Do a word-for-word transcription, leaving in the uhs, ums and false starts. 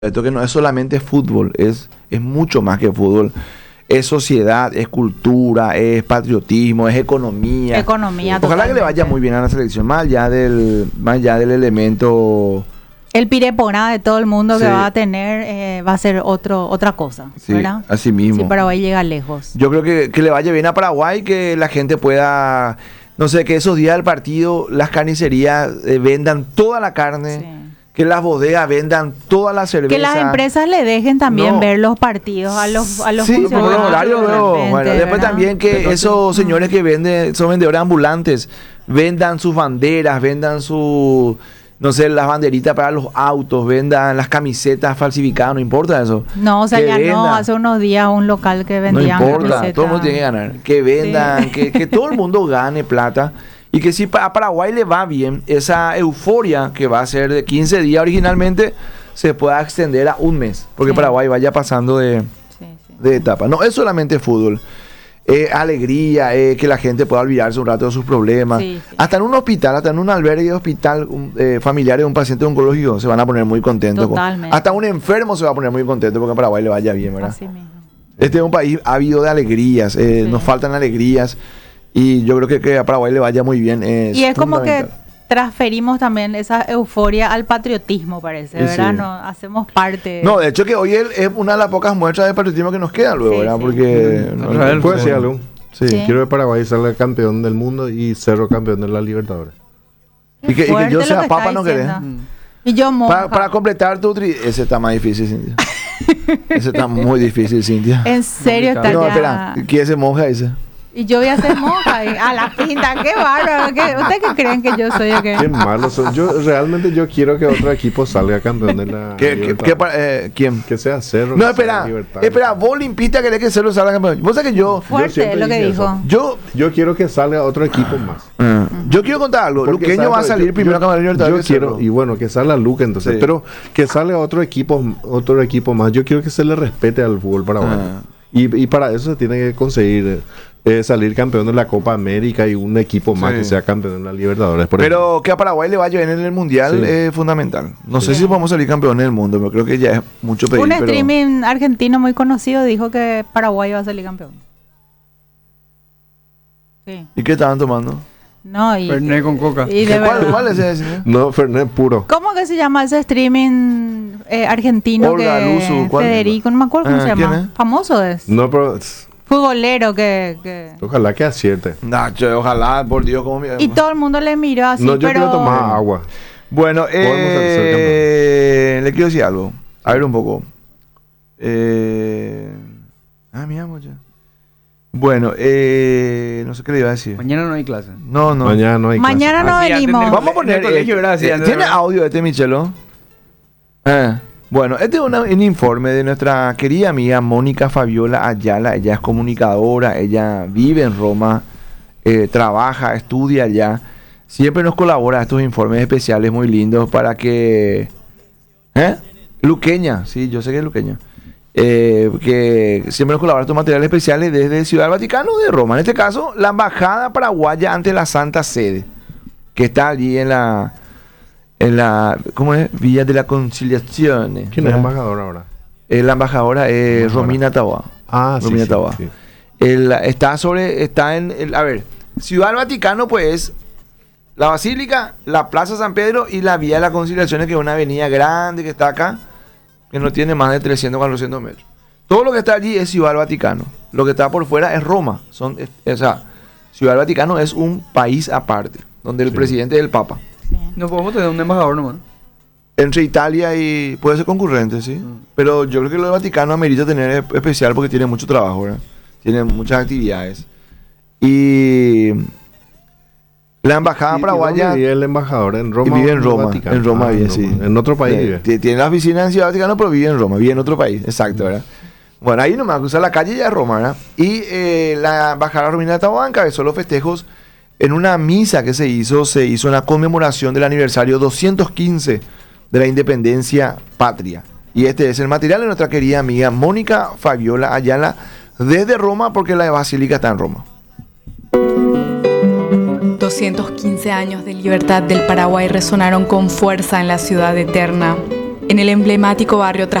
Esto que no es solamente fútbol, es, es mucho más que fútbol. Es sociedad, es cultura, es patriotismo, es economía. Economía, Ojalá que le vaya muy bien a la selección, más allá del, más allá del elemento. El pireponá de todo el mundo Sí. que va a tener eh, va a ser otro, otra cosa, Sí, ¿verdad? así mismo. Si Paraguay llega lejos. Yo creo que, que le vaya bien a Paraguay, que la gente pueda, no sé, que esos días del partido las carnicerías eh, vendan toda la carne, Sí. que las bodegas vendan toda la cerveza. Que las empresas le dejen también No. ver los partidos a los, a los Sí, por los funcionarios. horarios de luego. repente, Bueno, después ¿verdad? también que esos señores que venden, son vendedores ambulantes, vendan sus banderas, vendan su, no sé, las banderitas para los autos, vendan las camisetas falsificadas, no importa eso. No, o sea, Que ya no, vendan. hace unos días un local que No vendían importa, camisetas. todo el mundo tiene que ganar. Que vendan, que, que todo el mundo gane plata. Y que si pa- a Paraguay le va bien, esa euforia que va a ser de quince días originalmente, se pueda extender a un mes. Porque Sí. Paraguay vaya pasando de, Sí, sí. de etapa. No es solamente fútbol. Eh, alegría, eh, que la gente pueda olvidarse un rato de sus problemas. Sí, sí. Hasta en un hospital, hasta en un albergue de hospital un, eh, familiar de un paciente oncológico se van a poner muy contentos. con- Totalmente. hasta un enfermo se va a poner muy contento porque a Paraguay le vaya bien, ¿verdad? Así mismo. Este es un país ávido de alegrías, eh, Sí. nos faltan alegrías y yo creo que, que a Paraguay le vaya muy bien. Es Y es como que fundamental. transferimos también esa euforia al patriotismo, parece, Sí, ¿verdad? sí. No, hacemos parte. No, de hecho que hoy es es una de las pocas muestras de patriotismo que nos queda luego, Sí, ¿verdad? sí. Porque... Mm, no- Israel, no- ¿puedo decir algo? Sí. Sí. Quiero que Paraguay salga campeón del mundo y Cerro campeón de la Libertadores. Y que, y que Fuerte yo lo sea que papa está no querés. diciendo. Y yo monja. Para, para completar tu... Tri ese está más difícil, Cintia. Ese está muy difícil, Cintia. En serio está No, ya. espera. ¿Quién se monja ese? Y yo voy a ser monja. y- a la pinta, qué bárbaro. ¿Qué- ¿Ustedes qué creen que yo soy o qué? Qué malo son. Yo realmente yo quiero que otro equipo salga campeón de la ¿Qué, qué, Libertadores. qué pa- eh, ¿Quién? Que sea Cerro. No, que sea espera. Libertad. Espera, vos limpita a querer que se lo salga campeón. Vos sabés que yo... Fuerte siempre lo que dije dijo. eso. Yo... Yo quiero que salga otro equipo más. eh, yo quiero contar algo. Porque, Luqueño va a ¿sabes? salir Yo- primero yo- a Cámara de Libertadores. Yo que quiero, Cerro. y bueno, que salga Luca entonces, Sí. pero que salga otro equipo, otro equipo más. Yo quiero que se le respete al fútbol paraguayo. Ah. Y, y para eso se tiene que conseguir eh, salir campeón de la Copa América y un equipo más Sí. que sea campeón de la Libertadores. Por ejemplo. Pero que a Paraguay le vaya bien en el Mundial Sí. es fundamental. No sé Sí. si podemos salir campeones del mundo, pero creo que ya es mucho pedir. Un pero- streaming argentino muy conocido dijo que Paraguay va a salir campeón. Sí. ¿Y qué estaban tomando? No, y. Fernet con coca. y de ¿Cuál, verdad. cuál es ese? señor? No, Fernet puro. ¿Cómo que se llama ese streaming eh, argentino Olga que Luzu, ¿cuál? Federico, no me acuerdo cómo Ah, se ¿quién llama? es? Famoso es. No, pero tss, Futbolero que, que- ojalá que acierte. Nacho, ojalá, por Dios, como mi... y todo el mundo le miró así, no, yo pero quiero tomar agua. Bueno, Podemos eh, le quiero decir algo. A ver un poco. Eh, ah, mi amo ya. Bueno, eh, no sé qué le iba a decir. Mañana no hay clase. No, no. Mañana no hay clase. mañana no Ah, sí, antes venimos. del- Vamos a En poner. el colegio, eh, ¿verdad? Sí, eh, antes, ¿Tiene ¿verdad? audio este, Michelo? Eh, bueno, este es una- un informe de nuestra querida amiga Mónica Fabiola Ayala. Ella es comunicadora, ella vive en Roma, eh, trabaja, estudia allá. Siempre nos colabora estos informes especiales muy lindos para que... ¿Eh? Luqueña, sí, yo sé que es luqueña. Eh, que siempre nos colabora estos materiales especiales desde Ciudad del Vaticano de Roma. En este caso, la embajada paraguaya ante la Santa Sede, que está allí en la, en la, ¿cómo es? Villa de la Conciliación. ¿Quién es ¿verdad? embajador ahora? Eh, la embajadora es Embajadora. Romina Taboada. Ah, sí, Romina sí, Taboada. sí. El- está sobre, está en, el- a ver, Ciudad del Vaticano, pues, la Basílica, la Plaza San Pedro y la Vía de la Conciliación, que es una avenida grande que está acá, que no tiene más de trescientos, cuatrocientos metros. Todo lo que está allí es Ciudad del Vaticano. Lo que está por fuera es Roma. Son, es- o sea, Ciudad del Vaticano es un país aparte, donde el Sí. presidente es el Papa. Sí. No podemos tener un embajador nomás. Entre Italia y... Puede ser concurrente, sí. Mm. Pero yo creo que lo del Vaticano amerita tener e- especial porque tiene mucho trabajo, ¿verdad? Tiene muchas actividades. Y... La embajada ¿Y- y paraguaya... dónde vive el embajador? ¿En Roma? vive o en Roma. Vaticano? En Roma Ah, vive, en sí. Roma. En otro país Eh, vive. ti- Tiene la oficina en Ciudad del Vaticano, pero vive en Roma. Vive en otro país. Exacto, ¿verdad? Bueno, ahí nomás cruza la calle y ya es Roma, ¿verdad? Y eh, la embajada Romina Taboada encabezó los festejos en una misa que se hizo. Se hizo una conmemoración del aniversario doscientos quince de la independencia patria. Y este es el material de nuestra querida amiga Mónica Fabiola Ayala desde Roma, porque la basílica está en Roma. doscientos quince años de libertad del Paraguay resonaron con fuerza en la ciudad eterna. en el emblemático barrio